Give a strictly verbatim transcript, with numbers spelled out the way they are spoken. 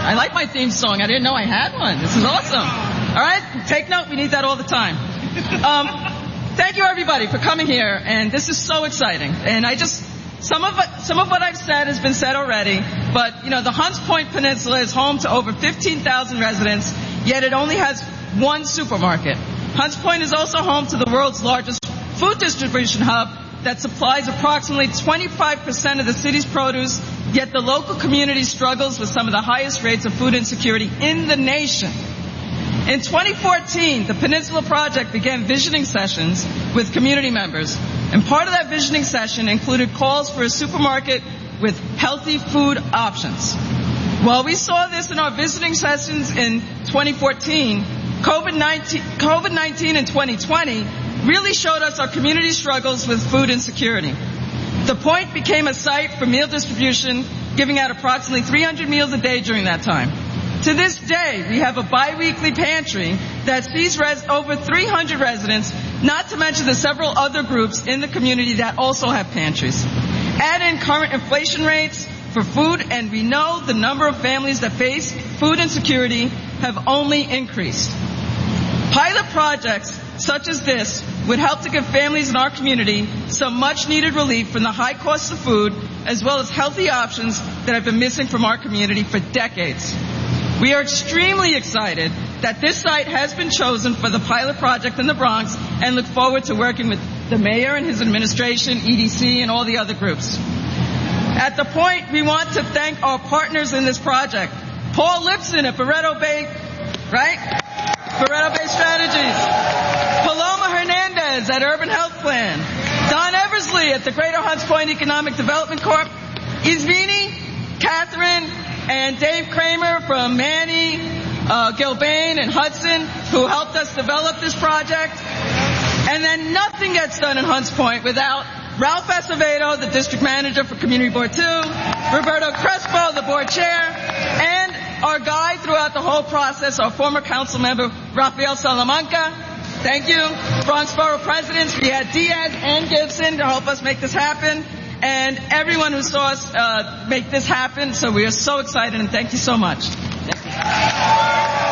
I like my theme song. I didn't know I had one. This is awesome. All right? Take note. We need that all the time. Um, thank you, everybody, for coming here. And this is so exciting. And I just, some of, what, some of what I've said has been said already. But, you know, the Hunts Point Peninsula is home to over fifteen thousand residents, yet it only has one supermarket. Hunts Point is also home to the world's largest food distribution hub that supplies approximately twenty-five percent of the city's produce, yet the local community struggles with some of the highest rates of food insecurity in the nation. In twenty fourteen, the Peninsula Project began visioning sessions with community members, and part of that visioning session included calls for a supermarket with healthy food options. While we saw this in our visiting sessions in twenty fourteen, COVID nineteen in twenty twenty really showed us our community struggles with food insecurity. The Point became a site for meal distribution, giving out approximately three hundred meals a day during that time. To this day, we have a bi-weekly pantry that sees res- over three hundred residents, not to mention the several other groups in the community that also have pantries. Add in current inflation rates for food, and we know the number of families that face food insecurity have only increased. Pilot projects such as this would help to give families in our community some much-needed relief from the high cost of food, as well as healthy options that have been missing from our community for decades. We are extremely excited that this site has been chosen for the pilot project in the Bronx and look forward to working with the mayor and his administration, E D C, and all the other groups. At the Point, we want to thank our partners in this project. Paul Lipson at Barreto Bay, right? Barreto Bay Strategies. Paloma Hernandez at Urban Health Plan. Don Eversley at the Greater Hunts Point Economic Development Corp. Izvini, Catherine, and Dave Kramer from Manny, uh, Gilbane, and Hudson, who helped us develop this project. And then nothing gets done in Hunts Point without Ralph Acevedo, the District Manager for Community Board two, Roberto Crespo, the Board Chair, and our guide throughout the whole process, our former council member, Rafael Salamanca. Thank you. Bronx Borough Presidents, we had Diaz and Gibson to help us make this happen, and everyone who saw us uh, make this happen. So we are so excited, and thank you so much. Thank you.